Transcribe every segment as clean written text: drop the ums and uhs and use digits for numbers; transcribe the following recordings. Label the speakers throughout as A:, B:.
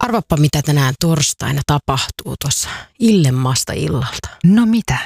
A: Arvappa, mitä tänään torstaina tapahtuu tuossa Illenmaasta illalta.
B: No mitä?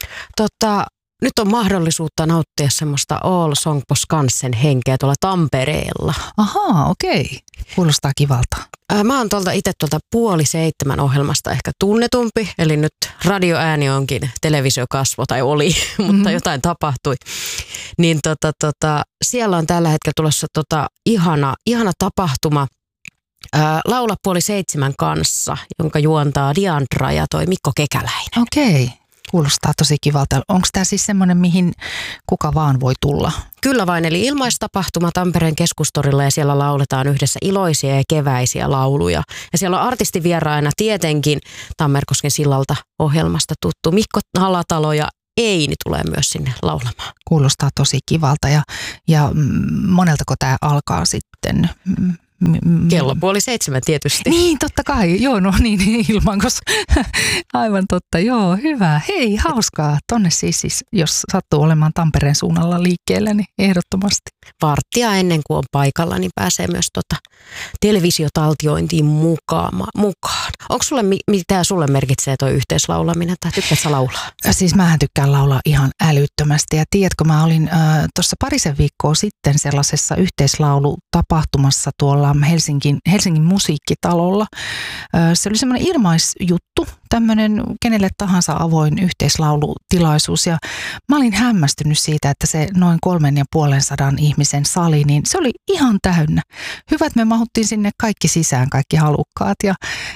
A: Nyt on mahdollisuutta nauttia semmoista All Song på Skansen henkeä tuolla Tampereella.
B: Ahaa, okei. Kuulostaa kivalta.
A: Mä oon itse 6:30 ohjelmasta ehkä tunnetumpi, eli nyt radioääni onkin televisiokasvo, tai oli, mutta jotain tapahtui. Niin siellä on tällä hetkellä tulossa ihana tapahtuma Laula 6:30 kanssa, jonka juontaa Diandra ja toi Mikko Kekäläinen.
B: Okei. Kuulostaa tosi kivalta. Onko tämä siis semmoinen, mihin kuka vaan voi tulla?
A: Kyllä vain, eli ilmaistapahtuma Tampereen keskustorilla ja siellä lauletaan yhdessä iloisia ja keväisiä lauluja. Ja siellä on artistivieraina tietenkin Tammerkosken sillalta ohjelmasta tuttu Mikko Alatalo ja Eini tulee myös sinne laulamaan.
B: Kuulostaa tosi kivalta ja moneltako tämä alkaa sitten?
A: Kello 6:30 tietysti.
B: Niin, totta kai. Joo, no niin, ilman, koska aivan totta. Joo, hyvä. Hei, hauskaa. Tonne siis, jos sattuu olemaan Tampereen suunnalla liikkeellä, niin ehdottomasti.
A: Varttia ennen kuin on paikalla, niin pääsee myös televisiotaltiointiin mukaan. Onko mitä sulle merkitsee toi yhteislaulaminen tai tykkäätkö laulaa?
B: Siis mähän tykkään laulaa ihan älyttömästi ja tiedätkö, mä olin tuossa parisen viikkoa sitten sellaisessa yhteislaulutapahtumassa tuolla Helsingin musiikkitalolla. Se oli semmoinen ilmaisjuttu, tämmöinen kenelle tahansa avoin yhteislaulutilaisuus ja mä olin hämmästynyt siitä, että se noin 350 ihmisen sali, niin se oli ihan täynnä. Hyvä, että me mahuttiin sinne kaikki sisään, kaikki halukkaat ja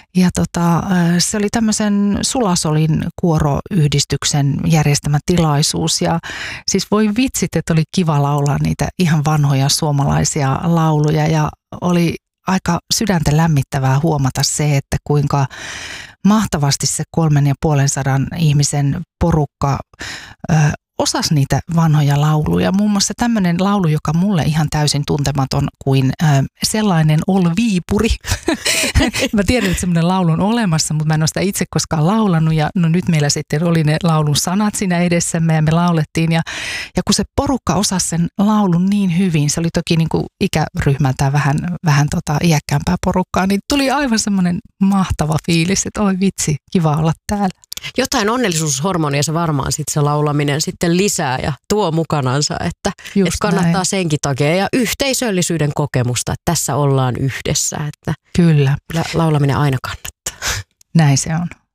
B: se oli tämmöisen Sulasolin kuoroyhdistyksen järjestämä tilaisuus ja siis voi vitsit, että oli kiva laulaa niitä ihan vanhoja suomalaisia lauluja ja oli aika sydäntä lämmittävää huomata se, että kuinka mahtavasti se 350 ihmisen porukka osasi niitä vanhoja lauluja. Muun muassa tämmöinen laulu, joka mulle ihan täysin tuntematon kuin sellainen ol Viipuri. Mä tiedän, että semmoinen laulu on olemassa, mutta mä en ole sitä itse koskaan laulanut. Ja no nyt meillä sitten oli ne laulun sanat siinä edessämme ja me laulettiin. Ja kun se porukka osasi sen laulun niin hyvin, se oli toki niin kuin ikäryhmältään vähän iäkkäämpää porukkaa, niin tuli aivan semmoinen mahtava fiilis, että oi vitsi, kiva olla täällä.
A: Jotain onnellisuushormonia se varmaan sitten se laulaminen sitten lisää ja tuo mukanansa, että kannattaa näin. Senkin takia ja yhteisöllisyyden kokemusta, että tässä ollaan yhdessä, että
B: kyllä
A: laulaminen aina kannattaa.
B: Näin se on.